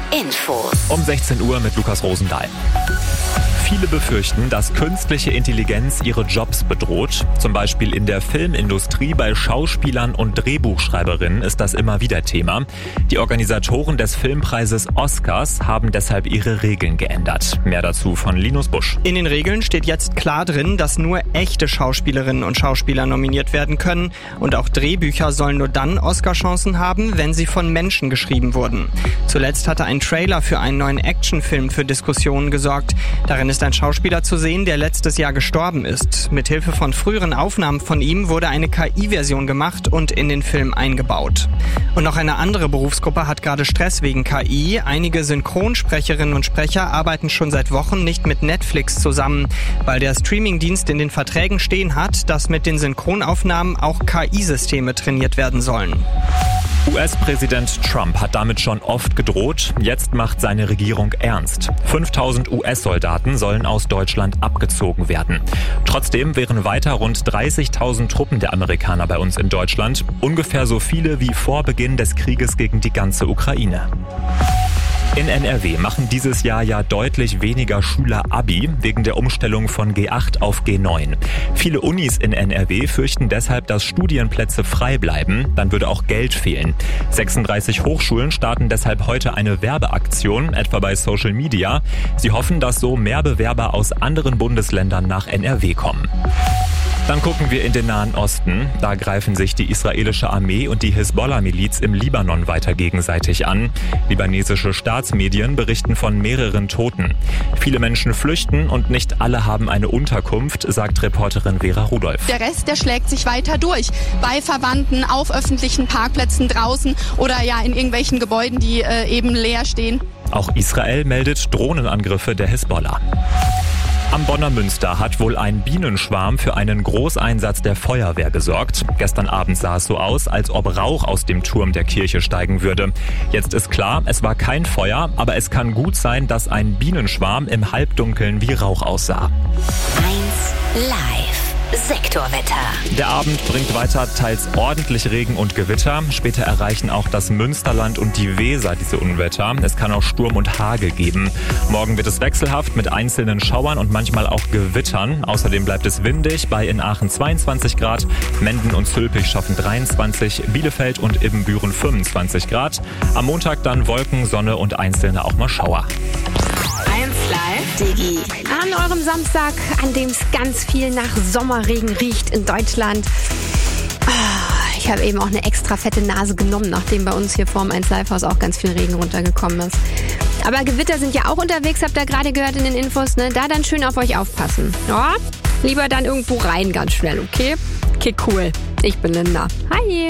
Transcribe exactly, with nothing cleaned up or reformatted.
Infos. Um sechzehn Uhr mit Lukas Rosendahl. Viele befürchten, dass künstliche Intelligenz ihre Jobs bedroht. Zum Beispiel in der Filmindustrie bei Schauspielern und Drehbuchschreiberinnen ist das immer wieder Thema. Die Organisatoren des Filmpreises Oscars haben deshalb ihre Regeln geändert. Mehr dazu von Linus Busch. In den Regeln steht jetzt klar drin, dass nur echte Schauspielerinnen und Schauspieler nominiert werden können. Und auch Drehbücher sollen nur dann Oscar-Chancen haben, wenn sie von Menschen geschrieben wurden. Zuletzt hatte ein Trailer für einen neuen Actionfilm für Diskussionen gesorgt. Darin ist ein Schauspieler zu sehen, der letztes Jahr gestorben ist. Mithilfe von früheren Aufnahmen von ihm wurde eine K I-Version gemacht und in den Film eingebaut. Und noch eine andere Berufsgruppe hat gerade Stress wegen K I. Einige Synchronsprecherinnen und Sprecher arbeiten schon seit Wochen nicht mit Netflix zusammen, weil der Streamingdienst in den Verträgen stehen hat, dass mit den Synchronaufnahmen auch K I-Systeme trainiert werden sollen. U S-Präsident Trump hat damit schon oft gedroht. Jetzt macht seine Regierung ernst. fünftausend U S-Soldaten sollen aus Deutschland abgezogen werden. Trotzdem wären weiter rund dreißigtausend Truppen der Amerikaner bei uns in Deutschland. Ungefähr so viele wie vor Beginn des Krieges gegen die ganze Ukraine. In N R W machen dieses Jahr ja deutlich weniger Schüler Abi wegen der Umstellung von G acht auf G neun. Viele Unis in N R W fürchten deshalb, dass Studienplätze frei bleiben. Dann würde auch Geld fehlen. sechsunddreißig Hochschulen starten deshalb heute eine Werbeaktion, etwa bei Social Media. Sie hoffen, dass so mehr Bewerber aus anderen Bundesländern nach N R W kommen. Dann gucken wir in den Nahen Osten. Da greifen sich die israelische Armee und die Hisbollah-Miliz im Libanon weiter gegenseitig an. Libanesische Staatsmedien berichten von mehreren Toten. Viele Menschen flüchten und nicht alle haben eine Unterkunft, sagt Reporterin Vera Rudolph. Der Rest, der schlägt sich weiter durch. Bei Verwandten, auf öffentlichen Parkplätzen draußen oder ja in irgendwelchen Gebäuden, die äh, eben leer stehen. Auch Israel meldet Drohnenangriffe der Hisbollah. Am Bonner Münster hat wohl ein Bienenschwarm für einen Großeinsatz der Feuerwehr gesorgt. Gestern Abend sah es so aus, als ob Rauch aus dem Turm der Kirche steigen würde. Jetzt ist klar, es war kein Feuer, aber es kann gut sein, dass ein Bienenschwarm im Halbdunkeln wie Rauch aussah. eins Live. Sektorwetter. Der Abend bringt weiter teils ordentlich Regen und Gewitter. Später erreichen auch das Münsterland und die Weser diese Unwetter. Es kann auch Sturm und Hagel geben. Morgen wird es wechselhaft mit einzelnen Schauern und manchmal auch Gewittern. Außerdem bleibt es windig, bei in Aachen zweiundzwanzig Grad, Menden und Zülpich schaffen dreiundzwanzig, Bielefeld und Ibbenbüren fünfundzwanzig Grad. Am Montag dann Wolken, Sonne und einzelne auch mal Schauer. eins Live Digi. An eurem Samstag, an dem es ganz viel nach Sommerregen riecht in Deutschland. Ich habe eben auch eine extra fette Nase genommen, nachdem bei uns hier vorm eins Live Haus auch ganz viel Regen runtergekommen ist. Aber Gewitter sind ja auch unterwegs, habt ihr gerade gehört in den Infos, ne? Da dann schön auf euch aufpassen. Ja? Lieber dann irgendwo rein ganz schnell, okay? Okay, cool. Ich bin Linda. Hi.